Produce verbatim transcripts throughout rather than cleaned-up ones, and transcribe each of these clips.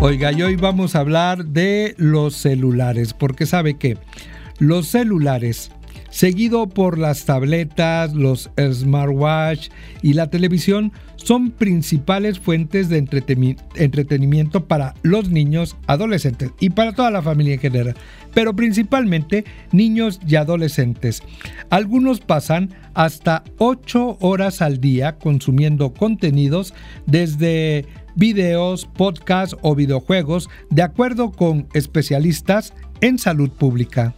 Oiga, y hoy vamos a hablar de los celulares, porque sabe que los celulares, seguido por las tabletas, los smartwatch y la televisión, son principales fuentes de entreteni- entretenimiento para los niños, adolescentes y para toda la familia en general, pero principalmente niños y adolescentes. Algunos pasan hasta ocho horas al día consumiendo contenidos desde videos, podcasts o videojuegos, de acuerdo con especialistas en salud pública.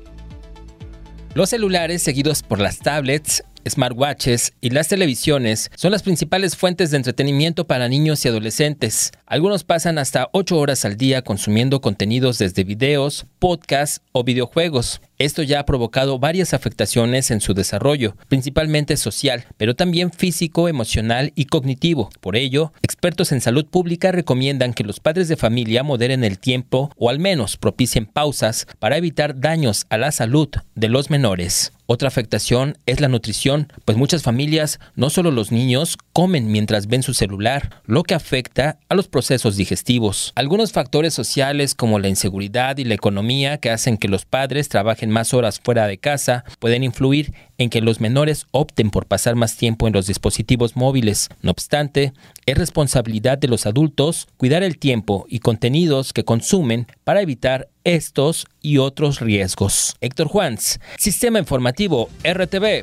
Los celulares, seguidos por las tablets, smartwatches y las televisiones, son las principales fuentes de entretenimiento para niños y adolescentes. Algunos pasan hasta ocho horas al día consumiendo contenidos desde videos, podcasts o videojuegos. Esto ya ha provocado varias afectaciones en su desarrollo, principalmente social, pero también físico, emocional y cognitivo. Por ello, expertos en salud pública recomiendan que los padres de familia moderen el tiempo o al menos propicien pausas para evitar daños a la salud de los menores. Otra afectación es la nutrición, pues muchas familias, no solo los niños, comen mientras ven su celular, lo que afecta a los procesos digestivos. Algunos factores sociales como la inseguridad y la economía que hacen que los padres trabajen más horas fuera de casa pueden influir en que los menores opten por pasar más tiempo en los dispositivos móviles. No obstante, es responsabilidad de los adultos cuidar el tiempo y contenidos que consumen para evitar estos y otros riesgos. Héctor Juans, Sistema Informativo R T V.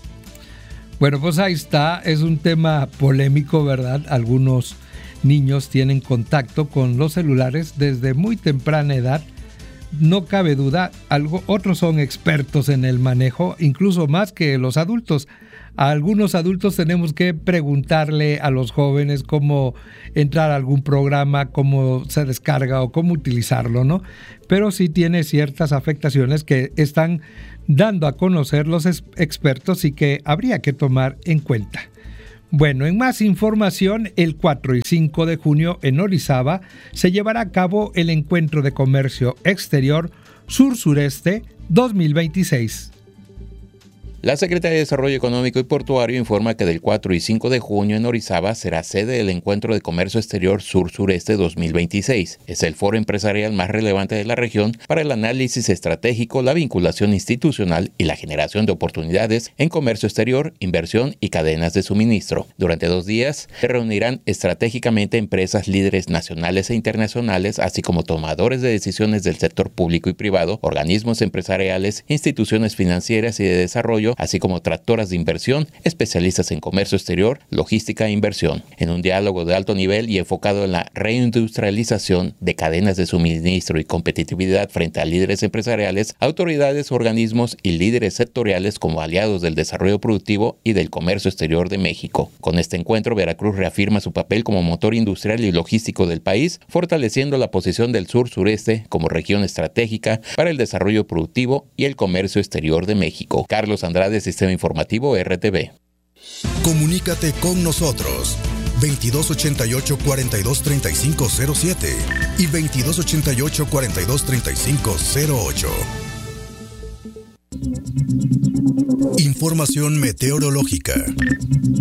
Bueno, pues ahí está, es un tema polémico, ¿verdad? Algunos niños tienen contacto con los celulares desde muy temprana edad. No cabe duda, algo, otros son expertos en el manejo, incluso más que los adultos. A algunos adultos tenemos que preguntarle a los jóvenes cómo entrar a algún programa, cómo se descarga o cómo utilizarlo, ¿no? Pero sí tiene ciertas afectaciones que están dando a conocer los expertos y que habría que tomar en cuenta. Bueno, en más información, el cuatro y cinco de junio en Orizaba se llevará a cabo el Encuentro de Comercio Exterior Sur-Sureste dos mil veintiséis. La Secretaría de Desarrollo Económico y Portuario informa que del cuatro y cinco de junio en Orizaba será sede del Encuentro de Comercio Exterior Sur-Sureste dos mil veintiséis. Es el foro empresarial más relevante de la región para el análisis estratégico, la vinculación institucional y la generación de oportunidades en comercio exterior, inversión y cadenas de suministro. Durante dos días se reunirán estratégicamente empresas líderes nacionales e internacionales, así como tomadores de decisiones del sector público y privado, organismos empresariales, instituciones financieras y de desarrollo, así como tractoras de inversión, especialistas en comercio exterior, logística e inversión, en un diálogo de alto nivel y enfocado en la reindustrialización de cadenas de suministro y competitividad frente a líderes empresariales, autoridades, organismos y líderes sectoriales como aliados del desarrollo productivo y del comercio exterior de México. Con este encuentro, Veracruz reafirma su papel como motor industrial y logístico del país, fortaleciendo la posición del sur-sureste como región estratégica para el desarrollo productivo y el comercio exterior de México. Carlos Andrade, de Sistema Informativo R T V. Comunícate con nosotros veintidós ochenta y ocho, cuarenta y dos, treinta y cinco cero siete y veintidós ochenta y ocho, cuarenta y dos, treinta y cinco cero ocho. Información meteorológica.